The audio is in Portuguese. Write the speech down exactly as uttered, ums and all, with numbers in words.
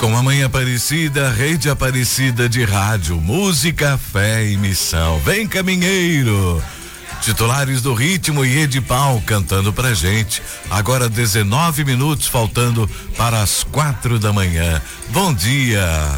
Com a Mãe Aparecida, Rede Aparecida de Rádio, música, fé e missão. Vem, caminheiro! Titulares do ritmo e Edipal cantando pra gente. Agora dezenove minutos faltando para as quatro da manhã. Bom dia!